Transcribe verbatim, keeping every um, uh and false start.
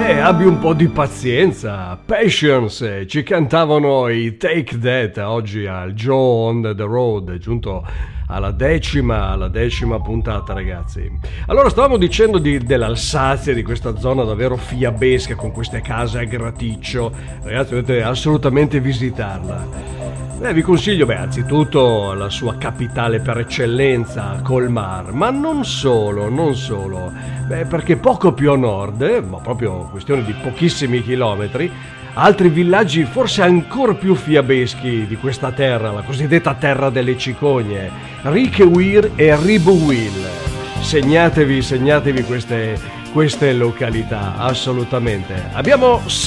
Eh, abbi un po' di pazienza. Patience, ci cantavano i Take That oggi al Joe on the Road, giunto alla decima, alla decima puntata, ragazzi. Allora, stavamo dicendo di, dell'Alsazia, di questa zona davvero fiabesca con queste case a graticcio. Ragazzi, dovete assolutamente visitarla. Eh, vi consiglio, beh, anzitutto la sua capitale per eccellenza, Colmar, ma non solo, non solo, beh, perché poco più a nord, eh, ma proprio questione di pochissimi chilometri, altri villaggi forse ancora più fiabeschi di questa terra, la cosiddetta terra delle cicogne, Richeweir e Ribeauvillé. Segnatevi, segnatevi queste, queste località, assolutamente. Abbiamo